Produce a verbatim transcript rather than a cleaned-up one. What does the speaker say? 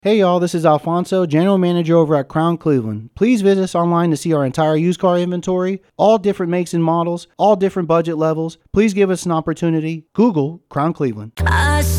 Hey y'all, this is Alfonso, General Manager over at Crown Cleveland. Please visit us online to see our entire used car inventory, all different makes and models, all different budget levels. Please give us an opportunity. Google Crown Cleveland. I